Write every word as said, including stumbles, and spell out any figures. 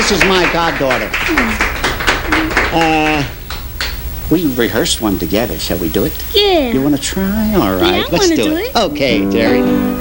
This is my goddaughter. Uh, we rehearsed one together. Shall we do it? Yeah. You want to try? All right. Yeah, I Let's wanna do, do it. it. Okay, Terry.